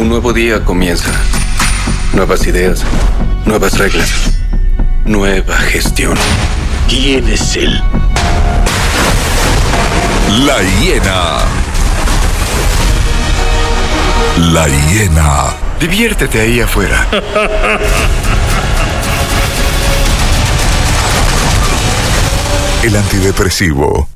Un nuevo día comienza. Nuevas ideas, nuevas reglas, nueva gestión. ¿Quién es él? La hiena. La hiena. Diviértete ahí afuera. El antidepresivo